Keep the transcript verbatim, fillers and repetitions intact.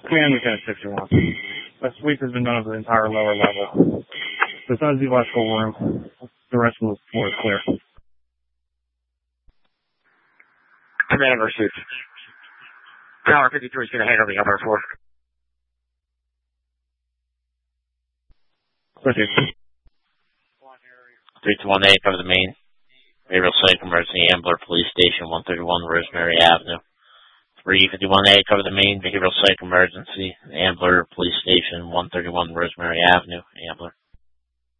We understand six one. A sweep has been done of the entire lower level. Besides the electrical room, the rest of the floor is clear. Command received. Tower fifty-three is going to handle the upper floor. Received. three two one A, cover the main. Behavioral Psych Emergency Ambler Police Station, one thirty-one Rosemary Avenue. three fifty-one A, cover the main. Behavioral Psych Emergency Ambler Police Station, one thirty-one Rosemary Avenue. Ambler.